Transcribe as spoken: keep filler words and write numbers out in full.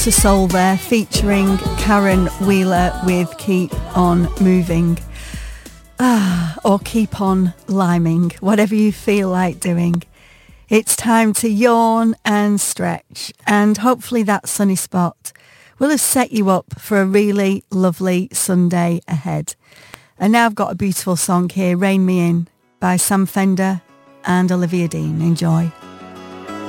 Lots of soul there, featuring Karen Wheeler with Keep On Moving. Ah, or keep on liming, whatever you feel like doing. It's time to yawn and stretch, and hopefully that sunny spot will have set you up for a really lovely Sunday ahead. And now I've got a beautiful song here, Rain Me In, by Sam Fender and Olivia Dean. Enjoy.